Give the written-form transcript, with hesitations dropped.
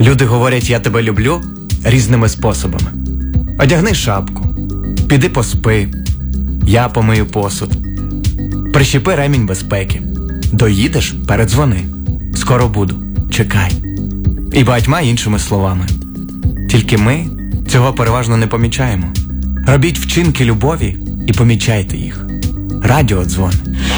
Люди говорять «я тебе люблю» різними способами. Одягни шапку, піди поспи, я помию посуд, прищепи ремінь безпеки, доїдеш – передзвони, скоро буду, чекай. І багатьма іншими словами. Тільки ми цього переважно не помічаємо. Робіть вчинки любові і помічайте їх. Радіодзвон.